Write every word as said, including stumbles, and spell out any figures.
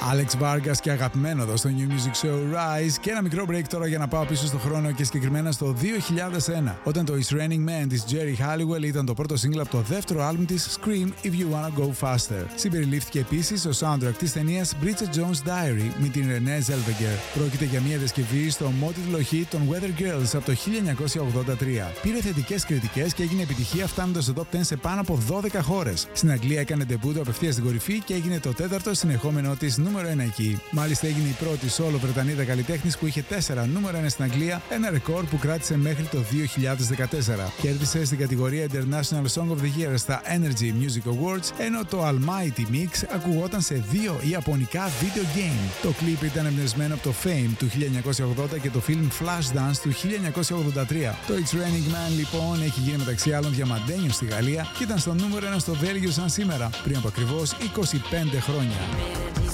Alex Vargas και αγαπημένο εδώ στο New Music Show Rise. Και ένα μικρό break τώρα για να πάω πίσω στο χρόνο και συγκεκριμένα στο δύο χιλιάδες ένα, όταν το It's Raining Men της Jerry Halliwell ήταν το πρώτο single από το δεύτερο άλμπουμ της Scream If You Wanna Go Faster. Συμπεριλήφθηκε επίσης στο soundtrack της ταινίας Bridget Jones' Diary με την Renée Zellweger. Πρόκειται για μια διασκευή στο ομότιτλο hit των Weather Girls από το χίλια εννιακόσια ογδόντα τρία. Πήρε θετικές κριτικές και έγινε επιτυχία, φτάνοντας στο top δέκα σε πάνω από δώδεκα χώρες. Στην Αγγλία έκανε ντεμπούτο απευθείας στην κορυφή και έγινε το τέταρτο συνεχόμενό της νούμερο ένα εκεί. Μάλιστα έγινε η πρώτη solo Βρετανίδα καλλιτέχνης που είχε τέσσερα νούμερο ένα στην Αγγλία, ένα ρεκόρ που κράτησε μέχρι το δύο χιλιάδες δεκατέσσερα. Κέρδισε στην κατηγορία International Song of the Year στα Energy Music Awards, ενώ το Almighty Mix ακουγόταν σε δύο ιαπωνικά video game. Το κλιπ ήταν εμπνευσμένο από το Fame του χίλια εννιακόσια ογδόντα και το film Flashdance του χίλια εννιακόσια ογδόντα τρία. Το It's Raining Man λοιπόν έχει γίνει μεταξύ άλλων διαμαντένιο στη Γαλλία και ήταν στο νούμερο ένα στο Βέλγιο σαν σήμερα, πριν από ακριβώς είκοσι πέντε χρόνια.